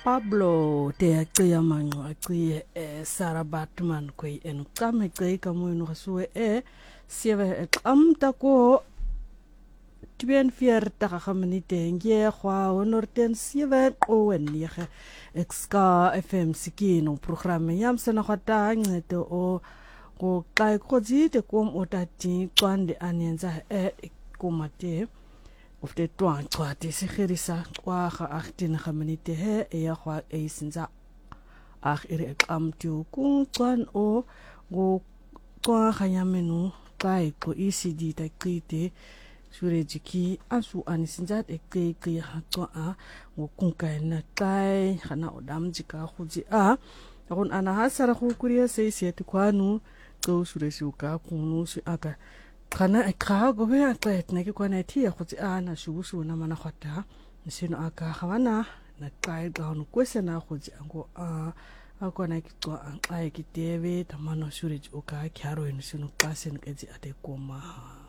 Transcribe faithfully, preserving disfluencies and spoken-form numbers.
Pablo te aqia mango aqia e Sarah Batman koi enu kame kai kamu enu hasue e sieve e kamta ko tibien fier taka kamanite ngie kwa honorten sieve o enige exka F M siki no programa yam sana khata ngete o ko kai ko ji te kom o tati kwande anenza e komate of de twaan twate se gerisa kwa ga achttien minute he e ya kwa e sinza ach ire am tu ku twan o go kwa khanya menu kai ko E C D ta krite sure jiki asu ani sinza e ke ke ha twa a go kunka na kai khana odam jika khuji a ron ana hasara khu kuriya se se te kwanu go sure shuka kunu su aka kana e ka go be atlet ne ke kwana tia go tsi ana shu shu na mana khata sino aka khawana na kai down kwesena go tsi ango a a kwana ki to an ai ki teve tamano shurij o ka kyaro en sino kasen ke ji ate koma